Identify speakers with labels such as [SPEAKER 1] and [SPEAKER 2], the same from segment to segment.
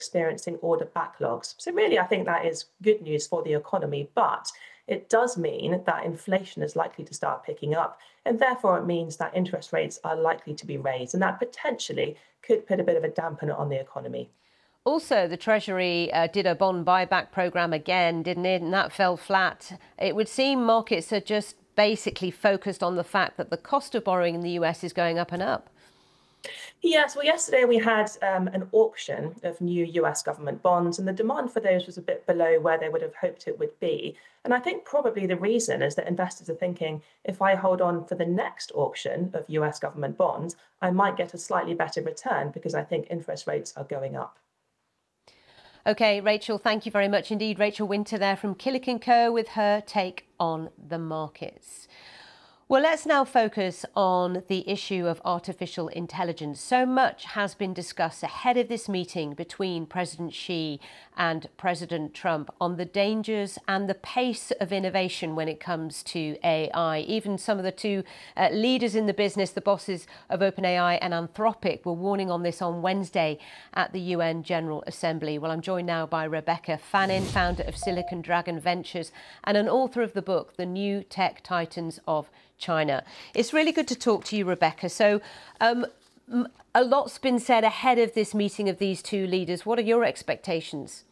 [SPEAKER 1] experiencing order backlogs. So really, I think that is good news for the economy, but it does mean that inflation is likely to start picking up, and therefore it means that interest rates are likely to be raised, and that potentially could put a bit of a dampener on the economy.
[SPEAKER 2] Also, the Treasury did a bond buyback program again, didn't it? And that fell flat. It would seem markets are just basically focused on the fact that the cost of borrowing in the US is going up and up.
[SPEAKER 1] Yes, well, yesterday we had an auction of new US government bonds, and the demand for those was a bit below where they would have hoped it would be. And I think probably the reason is that investors are thinking if I hold on for the next auction of US government bonds, I might get a slightly better return because I think interest rates are going up.
[SPEAKER 2] OK, Rachel, thank you very much indeed. Rachel Winter there from Killick & Co with her take on the markets. Well, let's now focus on the issue of artificial intelligence. So much has been discussed ahead of this meeting between President Xi and President Trump on the dangers and the pace of innovation when it comes to AI. Even some of the two leaders in the business, the bosses of OpenAI and Anthropic, were warning on this on Wednesday at the UN General Assembly. Well, I'm joined now by Rebecca Fannin, founder of Silicon Dragon Ventures and an author of the book, The New Tech Titans of China. It's really good to talk to you, Rebecca. So a lot's been said ahead of this meeting of these two leaders. What are your expectations?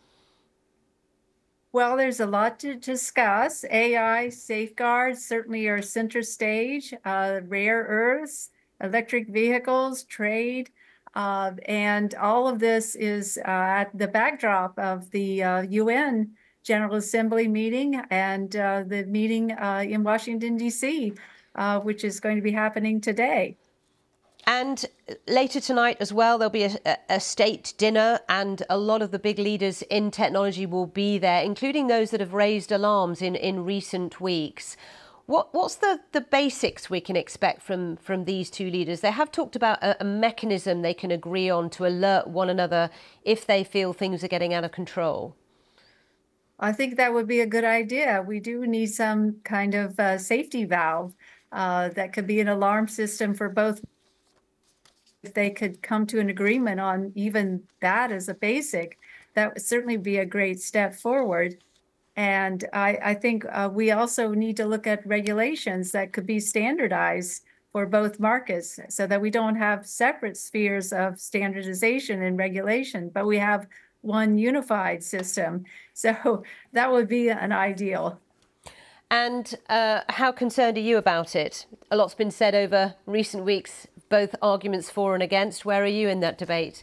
[SPEAKER 3] Well, there's a lot to discuss. AI safeguards certainly are center stage, rare earths, electric vehicles, trade, and all of this is at the backdrop of the UN General Assembly meeting and the meeting in Washington, D.C., which is going to be happening today.
[SPEAKER 2] And later tonight as well, there'll be a state dinner, and a lot of the big leaders in technology will be there, including those that have raised alarms in recent weeks. What's the basics we can expect from these two leaders? They have talked about a mechanism they can agree on to alert one another if they feel things are getting out of control.
[SPEAKER 3] I think that would be a good idea. We do need some kind of safety valve that could be an alarm system for both. If they could come to an agreement on even that as a basic, that would certainly be a great step forward. And I think we also need to look at regulations that could be standardized for both markets so that we don't have separate spheres of standardization and regulation, but we have one unified system. So that would be an ideal.
[SPEAKER 2] And how concerned are you about it? A lot's been said over recent weeks, both arguments for and against. Where are you in that debate?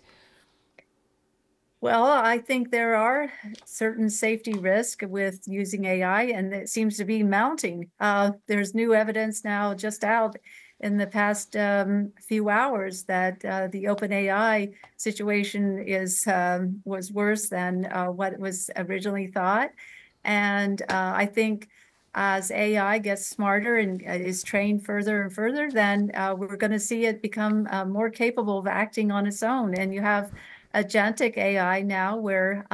[SPEAKER 3] Well, I think there are certain safety risks with using AI, and it seems to be mounting. There's new evidence now just out in the past few hours that the OpenAI situation was worse than what was originally thought. And I think as AI gets smarter and is trained further and further, then we're going to see it become more capable of acting on its own. And you have agentic AI now, where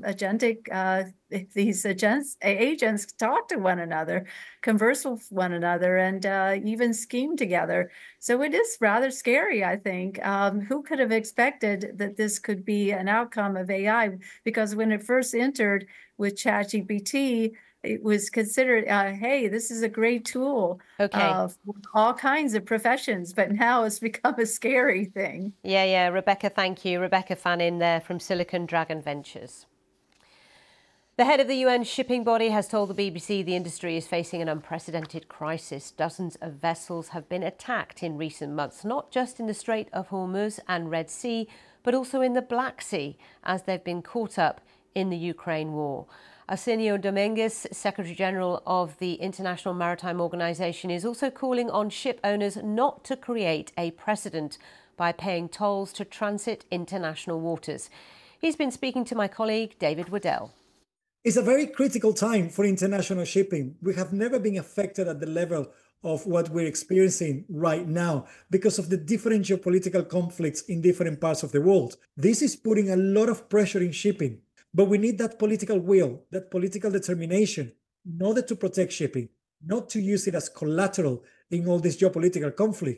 [SPEAKER 3] these agents talk to one another, converse with one another, and even scheme together. So it is rather scary, I think. Who could have expected that this could be an outcome of AI? Because when it first entered with ChatGPT, it was considered, hey, this is a great tool for all kinds of professions, but now it's become a scary thing.
[SPEAKER 2] Yeah, Rebecca, thank you. Rebecca Fannin there from Silicon Dragon Ventures. The head of the UN shipping body has told the BBC the industry is facing an unprecedented crisis. Dozens of vessels have been attacked in recent months, not just in the Strait of Hormuz and Red Sea, but also in the Black Sea, as they've been caught up in the Ukraine war. Arsenio Dominguez, Secretary General of the International Maritime Organization, is also calling on ship owners not to create a precedent by paying tolls to transit international waters. He's been speaking to my colleague, David Waddell.
[SPEAKER 4] It's a very critical time for international shipping. We have never been affected at the level of what we're experiencing right now because of the different geopolitical conflicts in different parts of the world. This is putting a lot of pressure in shipping. But we need that political will, that political determination in order to protect shipping, not to use it as collateral in all these geopolitical conflicts.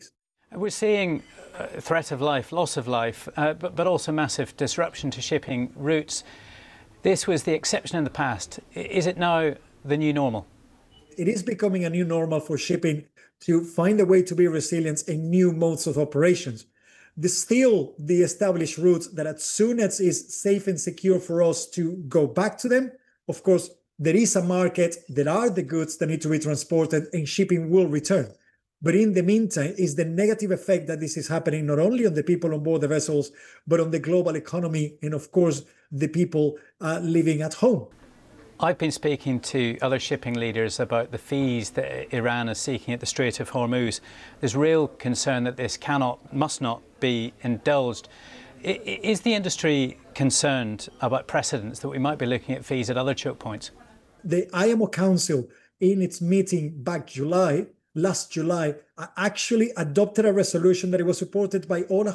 [SPEAKER 5] We're seeing a threat of life, loss of life, but also massive disruption to shipping routes. This was the exception in the past. Is it now the new normal?
[SPEAKER 4] It is becoming a new normal for shipping to find a way to be resilient in new modes of operations. There's still the established routes that as soon as it's safe and secure for us to go back to them, of course, there is a market, there are the goods that need to be transported and shipping will return. But in the meantime, is the negative effect that this is happening not only on the people on board the vessels, but on the global economy and, of course, the people living at home.
[SPEAKER 5] I've been speaking to other shipping leaders about the fees that Iran is seeking at the Strait of Hormuz. There's real concern that this must not be indulged. Is the industry concerned about precedents that we might be looking at fees at other choke points?
[SPEAKER 4] The IMO Council, in its meeting back last July, actually adopted a resolution that it was supported by all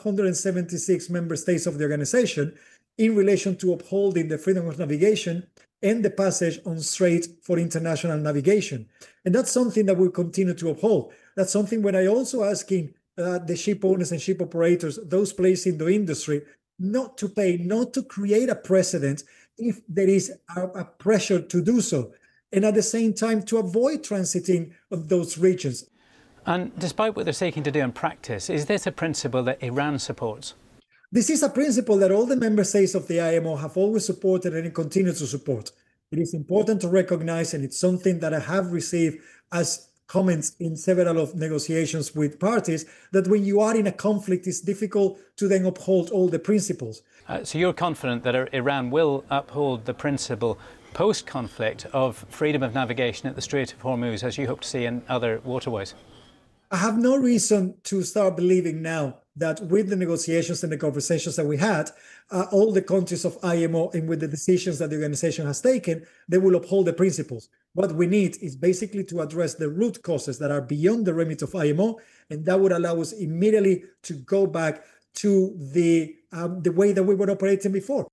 [SPEAKER 4] 176 member states of the organization in relation to upholding the freedom of navigation and the passage on strait for international navigation. And that's something that we'll continue to uphold. That's something when I also asking the ship owners and ship operators, those placed in the industry, not to pay, not to create a precedent if there is a pressure to do so. And at the same time, to avoid transiting of those regions.
[SPEAKER 5] And despite what they're seeking to do in practice, is this a principle that Iran supports?
[SPEAKER 4] This is a principle that all the member states of the IMO have always supported and continue to support. It is important to recognize, and it's something that I have received as comments in several of negotiations with parties, that when you are in a conflict, it's difficult to then uphold all the principles.
[SPEAKER 5] So you're confident that Iran will uphold the principle post-conflict of freedom of navigation at the Strait of Hormuz, as you hope to see in other waterways?
[SPEAKER 4] I have no reason to start believing now that with the negotiations and the conversations that we had, all the countries of IMO and with the decisions that the organization has taken, they will uphold the principles. What we need is basically to address the root causes that are beyond the remit of IMO, and that would allow us immediately to go back to the way that we were operating before.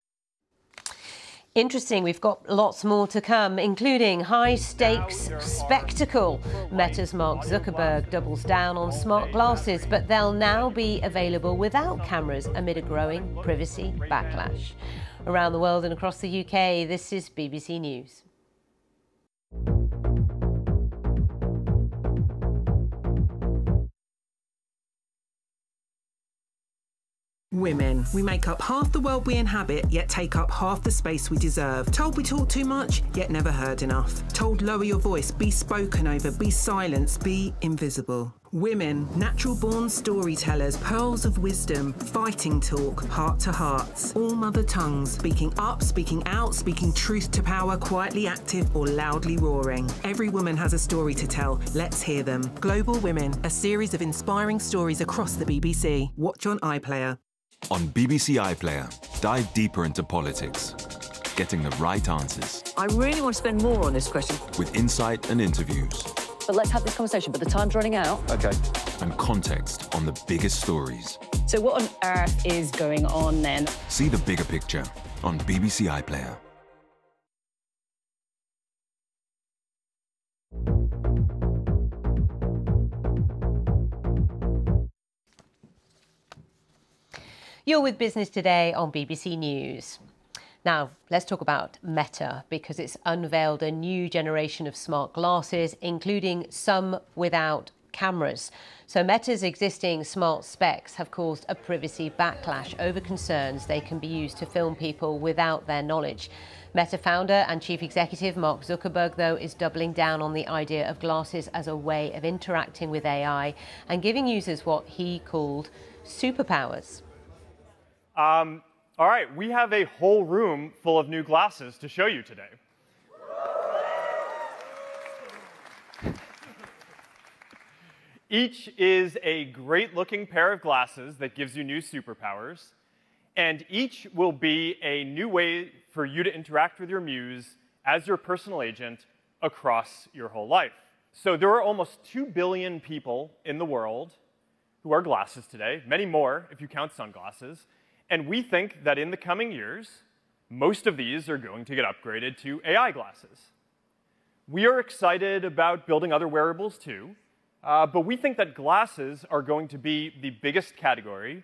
[SPEAKER 2] Interesting, we've got lots more to come, including high-stakes spectacle. Meta's Mark Zuckerberg doubles down on smart glasses, but they'll now be available without cameras amid a growing privacy backlash. Around the world and across the UK, this is BBC News.
[SPEAKER 6] Women. We make up half the world we inhabit, yet take up half the space we deserve. Told we talk too much, yet never heard enough. Told lower your voice, be spoken over, be silenced, be invisible. Women, natural-born storytellers, pearls of wisdom, fighting talk, heart to hearts. All mother tongues, speaking up, speaking out, speaking truth to power, quietly active or loudly roaring. Every woman has a story to tell. Let's hear them. Global Women, a series of inspiring stories across the BBC. Watch on iPlayer.
[SPEAKER 7] On BBC iPlayer, dive deeper into politics, getting the right answers.
[SPEAKER 8] I really want to spend more on this question.
[SPEAKER 7] With insight and interviews.
[SPEAKER 8] But let's have this conversation, but the time's running out.
[SPEAKER 7] Okay. And context on the biggest stories.
[SPEAKER 8] So what on earth is going on then?
[SPEAKER 7] See the bigger picture on BBC iPlayer.
[SPEAKER 2] You're with Business Today on BBC News. Now, let's talk about Meta, because it's unveiled a new generation of smart glasses, including some without cameras. So Meta's existing smart specs have caused a privacy backlash over concerns they can be used to film people without their knowledge. Meta founder and chief executive Mark Zuckerberg, though, is doubling down on the idea of glasses as a way of interacting with AI and giving users what he called superpowers.
[SPEAKER 9] All right, we have a whole room full of new glasses to show you today. Each is a great-looking pair of glasses that gives you new superpowers, and each will be a new way for you to interact with your muse as your personal agent across your whole life. So there are almost 2 billion people in the world who wear glasses today, many more if you count sunglasses. And we think that in the coming years, most of these are going to get upgraded to AI glasses. We are excited about building other wearables too, But we think that glasses are going to be the biggest category.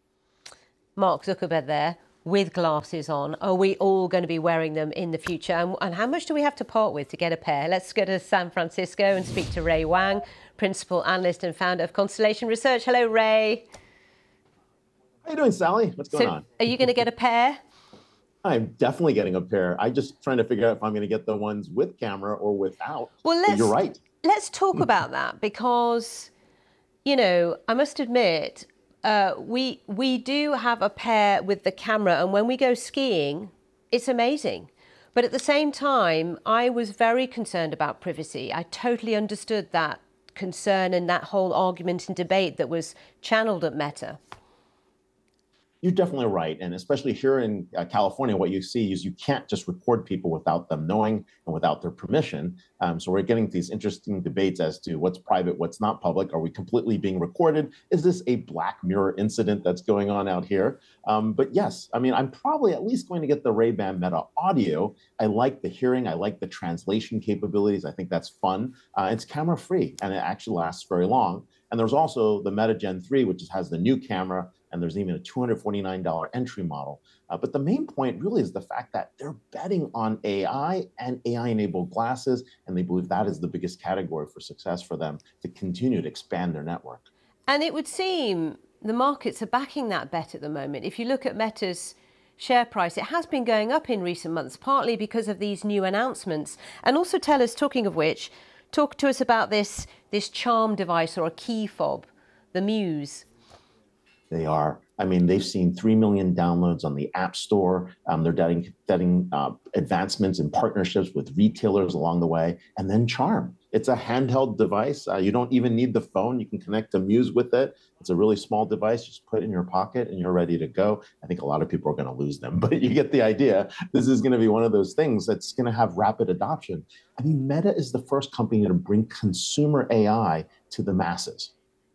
[SPEAKER 2] Mark Zuckerberg there with glasses on. Are we all going to be wearing them in the future? And how much do we have to part with to get a pair? Let's go to San Francisco and speak to Ray Wang, Principal Analyst and Founder of Constellation Research. Hello, Ray.
[SPEAKER 10] How you doing, Sally? What's going on?
[SPEAKER 2] Are you going to get a pair?
[SPEAKER 10] I'm definitely getting a pair. I'm just trying to figure out if I'm going to get the ones with camera or without.
[SPEAKER 2] Well,
[SPEAKER 10] you're right.
[SPEAKER 2] Let's talk about that because, you know, I must admit, we do have a pair with the camera, and when we go skiing, it's amazing. But at the same time, I was very concerned about privacy. I totally understood that concern and that whole argument and debate that was channeled at Meta.
[SPEAKER 10] You're definitely right. And especially here in California, what you see is you can't just record people without them knowing and without their permission. So we're getting these interesting debates as to what's private, what's not public. Are we completely being recorded? Is this a Black Mirror incident that's going on out here? But yes, I mean, I'm probably at least going to get the Ray-Ban Meta Audio. I like the hearing. I like the translation capabilities. I think that's fun. It's camera free and it actually lasts very long. And there's also the Meta Gen 3, which has the new camera, and there's even a $249 entry model. But the main point really is the fact that they're betting on AI and AI-enabled glasses, and they believe that is the biggest category for success for them to continue to expand their network.
[SPEAKER 2] And it would seem the markets are backing that bet at the moment. If you look at Meta's share price, it has been going up in recent months, partly because of these new announcements. And also tell us, talking of which, talk to us about this charm device or a key fob, the Muse.
[SPEAKER 10] They are. I mean, they've seen 3 million downloads on the App Store. They're getting advancements in partnerships with retailers along the way. And then Charm. It's a handheld device. You don't even need the phone. You can connect to Muse with it. It's a really small device. Just put it in your pocket and you're ready to go. I think a lot of people are going to lose them, but you get the idea. This is going to be one of those things that's going to have rapid adoption. I mean, Meta is the first company to bring consumer AI to the masses.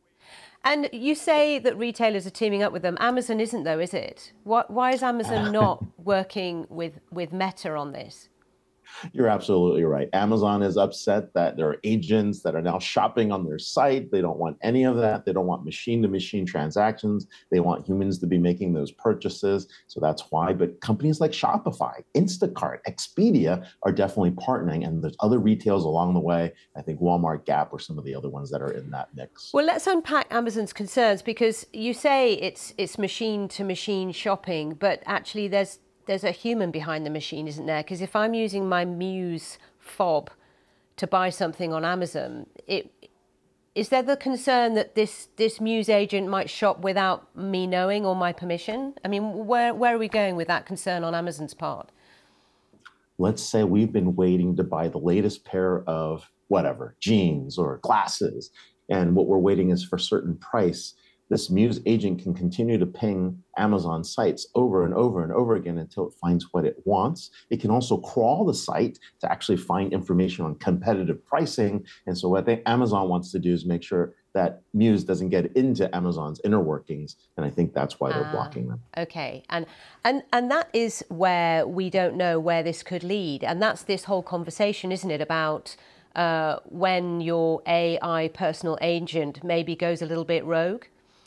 [SPEAKER 2] And you say that retailers are teaming up with them. Amazon isn't, though, is it? Why is Amazon not working with Meta on this?
[SPEAKER 10] You're absolutely right. Amazon is upset that there are agents that are now shopping on their site. They don't want any of that. They don't want machine-to-machine transactions. They want humans to be making those purchases. So that's why. But companies like Shopify, Instacart, Expedia are definitely partnering. And there's other retailers along the way. I think Walmart, Gap are some of the other ones that are in that mix.
[SPEAKER 2] Well, let's unpack Amazon's concerns, because you say it's machine-to-machine shopping, but actually there's a human behind the machine, isn't there? Because if I'm using my Muse fob to buy something on Amazon, is there the concern that this Muse agent might shop without me knowing or my permission? I mean, where are we going with that concern on Amazon's part?
[SPEAKER 10] Let's say we've been waiting to buy the latest pair of whatever, jeans or glasses, and what we're waiting is for a certain price. This Muse agent can continue to ping Amazon sites over and over and over again until it finds what it wants. It can also crawl the site to actually find information on competitive pricing. And so what Amazon wants to do is make sure that Muse doesn't get into Amazon's inner workings. And I think that's why they're blocking them.
[SPEAKER 2] Okay. And that is where we don't know where this could lead. And that's this whole conversation, isn't it, about when your AI personal agent maybe goes a little bit rogue?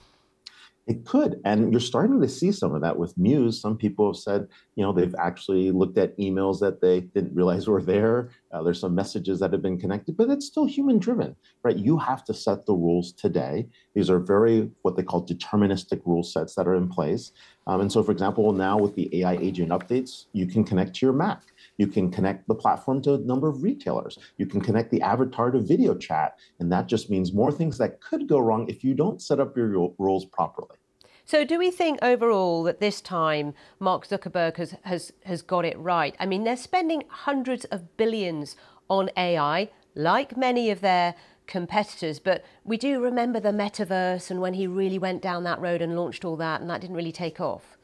[SPEAKER 10] It could. And you're starting to see some of that with Muse. Some people have said, they've actually looked at emails that they didn't realize were there. There's some messages that have been connected, but it's still human driven, right? You have to set the rules today. These are very, what they call deterministic rule sets that are in place. And so, for example, now with the AI agent updates, you can connect to your Mac. You can connect the platform to a number of retailers. You can connect the avatar to video chat. And that just means more things that could go wrong if you don't set up your rules properly.
[SPEAKER 2] So do we think overall that this time Mark Zuckerberg has got it right? I mean, they're spending hundreds of billions on AI, like many of their competitors. But we do remember the metaverse and when he really went down that road and launched all that, and that didn't really take off.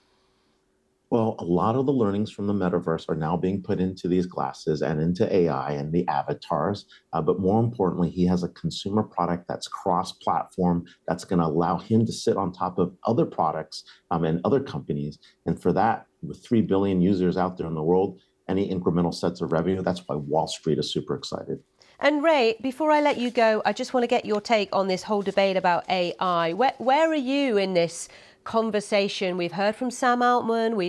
[SPEAKER 10] Well, a lot of the learnings from the metaverse are now being put into these glasses and into AI and the avatars. But more importantly, he has a consumer product that's cross-platform that's going to allow him to sit on top of other products and other companies. And for that, with 3 billion users out there in the world, any incremental sets of revenue, that's why Wall Street is super excited.
[SPEAKER 2] And Ray, before I let you go, I just want to get your take on this whole debate about AI. Where are you in this conversation? We've heard from Sam Altman.